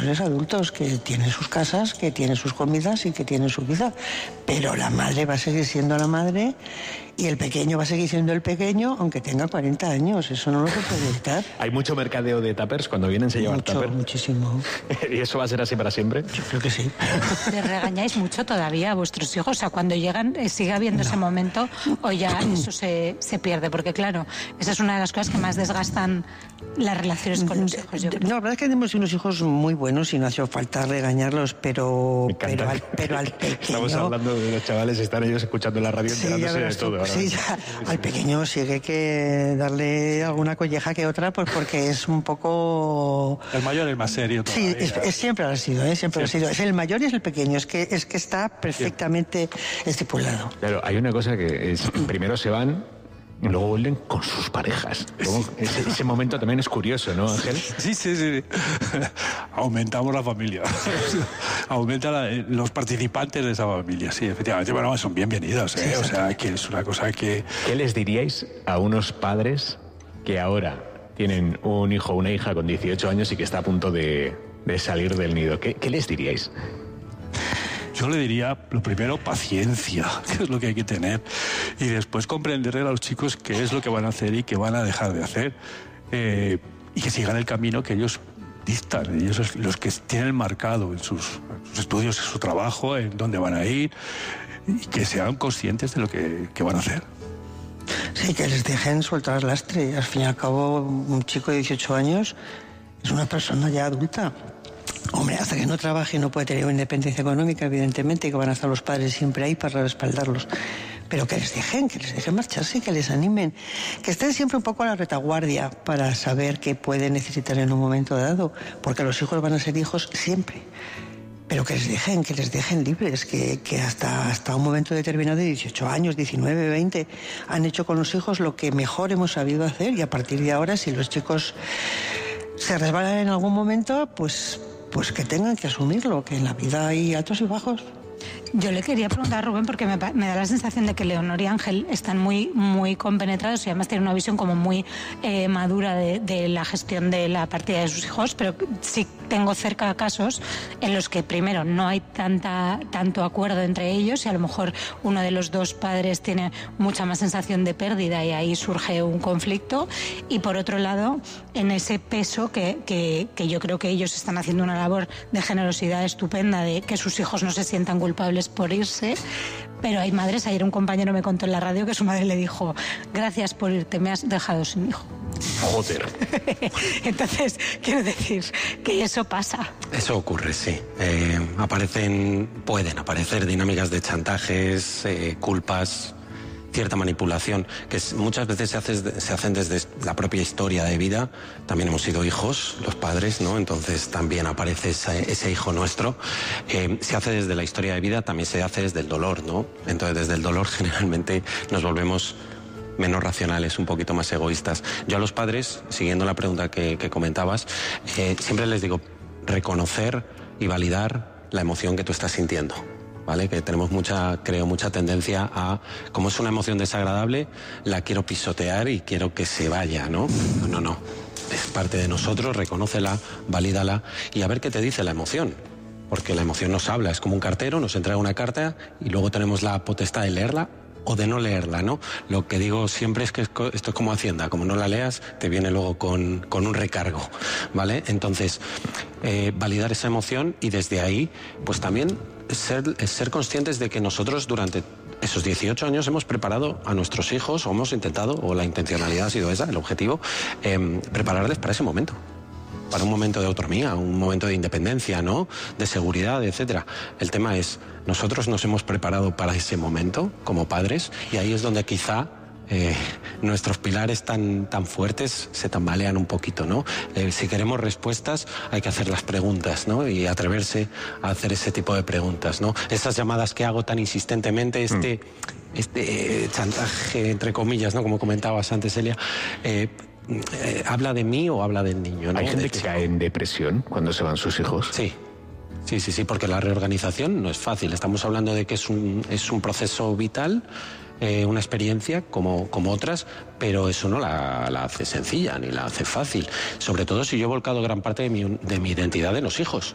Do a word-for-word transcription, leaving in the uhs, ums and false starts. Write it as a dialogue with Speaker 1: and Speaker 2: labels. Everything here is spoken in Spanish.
Speaker 1: seres adultos que tienen sus casas, que tienen sus comidas y que tienen su vida. Pero la madre va a seguir siendo la madre y el pequeño va a seguir siendo el pequeño aunque tenga cuarenta años. Eso no lo se puede evitar.
Speaker 2: ¿Hay mucho mercadeo de tuppers? Cuando vienen se llevan
Speaker 1: Mucho,
Speaker 2: tuppers.
Speaker 1: muchísimo.
Speaker 2: ¿Y eso va a ser así para siempre?
Speaker 1: Yo creo que sí.
Speaker 3: ¿Les regañáis mucho todavía a vuestros hijos? O sea, cuando llegan, eh, ¿sigue habiendo no. ese momento o ya eso se, se pierde? Porque claro, esa es una de las cosas que más desgastan las relaciones con los hijos. Yo creo.
Speaker 1: No, la verdad es que tenemos unos hijos muy buenos y no ha hecho falta regañarlos, pero, pero, al, pero al pequeño...
Speaker 2: Estamos hablando de los chavales, están ellos escuchando la radio,
Speaker 1: sí,
Speaker 2: enterándose de todo.
Speaker 1: Tú, sí, ya, al pequeño sí que hay que darle alguna colleja que otra, pues porque es un poco...
Speaker 4: El mayor es el más serio todavía.
Speaker 1: Sí, es, es, siempre ha sido, ¿eh? siempre ha sido. Es el mayor y es el pequeño, es que, es que está perfectamente sí. estipulado.
Speaker 2: Claro, hay una cosa que es, primero se van y luego vuelven con sus parejas. Ese, ese momento también es curioso, ¿no, Ángel?
Speaker 4: Sí, sí, sí. Aumentamos la familia. Aumenta la, los participantes de esa familia, sí, efectivamente. Bueno, son bienvenidos, ¿eh? O sea, que es una cosa que...
Speaker 2: ¿Qué les diríais a unos padres que ahora tienen un hijo o una hija con dieciocho años y que está a punto de, de salir del nido? ¿Qué, qué les diríais?
Speaker 4: Yo le diría, lo primero, paciencia, que es lo que hay que tener, y después comprenderle a los chicos qué es lo que van a hacer y qué van a dejar de hacer, eh, y que sigan el camino que ellos dictan, y esos los que tienen marcado en sus, sus estudios, en su trabajo, en dónde van a ir, y que sean conscientes de lo que, que van a hacer.
Speaker 1: Sí, que les dejen soltar el lastre. Al fin y al cabo, un chico de dieciocho años es una persona ya adulta. Hombre, hasta que no trabaje no puede tener una independencia económica, evidentemente, que van a estar los padres siempre ahí para respaldarlos. Pero que les dejen, que les dejen marcharse, que les animen, que estén siempre un poco a la retaguardia para saber qué pueden necesitar en un momento dado, porque los hijos van a ser hijos siempre. Pero que les dejen, que les dejen libres, que, que hasta, hasta un momento determinado de dieciocho años, diecinueve, veinte, han hecho con los hijos lo que mejor hemos sabido hacer, y a partir de ahora, si los chicos se resbalan en algún momento, pues... pues que tengan que asumirlo, que en la vida hay altos y bajos.
Speaker 3: Yo le quería preguntar a Rubén, porque me, me da la sensación de que Leonor y Ángel están muy, muy compenetrados y además tienen una visión como muy eh, madura de, de la gestión de la partida de sus hijos, pero sí tengo cerca casos en los que primero no hay tanta, tanto acuerdo entre ellos y a lo mejor uno de los dos padres tiene mucha más sensación de pérdida y ahí surge un conflicto, y por otro lado en ese peso que, que, que yo creo que ellos están haciendo una labor de generosidad estupenda, de que sus hijos no se sientan culpables por irse, pero hay madres, ayer un compañero me contó en la radio que su madre le dijo: gracias por irte, me has dejado sin hijo.
Speaker 2: Joder.
Speaker 3: Entonces, quiero decir que eso pasa.
Speaker 5: Eso ocurre, sí. Eh, aparecen, pueden aparecer dinámicas de chantajes, eh, culpas, cierta manipulación, que muchas veces se, hace, se hacen desde la propia historia de vida. También hemos sido hijos, los padres, ¿no? Entonces también aparece ese, ese hijo nuestro. Eh, se hace desde la historia de vida, también se hace desde el dolor, ¿no? Entonces desde el dolor generalmente nos volvemos menos racionales, un poquito más egoístas. Yo a los padres, siguiendo la pregunta que, que comentabas, eh, siempre les digo, reconocer y validar la emoción que tú estás sintiendo, ¿vale? Que tenemos mucha, creo, mucha tendencia a, como es una emoción desagradable, la quiero pisotear y quiero que se vaya, ¿no? No, no, no. Es parte de nosotros, reconócela, valídala y a ver qué te dice la emoción. Porque la emoción nos habla, es como un cartero, nos entrega una carta y luego tenemos la potestad de leerla o de no leerla, ¿no? Lo que digo siempre es que esto es como Hacienda, como no la leas, te viene luego con, con un recargo, ¿vale? Entonces, eh, validar esa emoción y desde ahí, pues también ser, ser conscientes de que nosotros durante esos dieciocho años hemos preparado a nuestros hijos, o hemos intentado, o la intencionalidad ha sido esa, el objetivo, eh, prepararles para ese momento. Para un momento de autonomía, un momento de independencia, ¿no? De seguridad, etcétera. El tema es, nosotros nos hemos preparado para ese momento como padres y ahí es donde quizá eh, nuestros pilares tan, tan fuertes se tambalean un poquito, ¿no? Eh, si queremos respuestas hay que hacer las preguntas, ¿no? Y atreverse a hacer ese tipo de preguntas, ¿no? Esas llamadas que hago tan insistentemente, este, mm. este eh, chantaje, entre comillas, ¿no? Como comentabas antes, Elia, eh, Eh, ¿habla de mí o habla del niño, ¿no?
Speaker 2: ¿Hay gente que cae en depresión cuando se van sus hijos?
Speaker 5: Sí, sí, sí, sí, porque la reorganización no es fácil. Estamos hablando de que es un, es un proceso vital, eh, una experiencia como, como otras, pero eso no la, la hace sencilla ni la hace fácil. Sobre todo si yo he volcado gran parte de mi, de mi identidad en los hijos.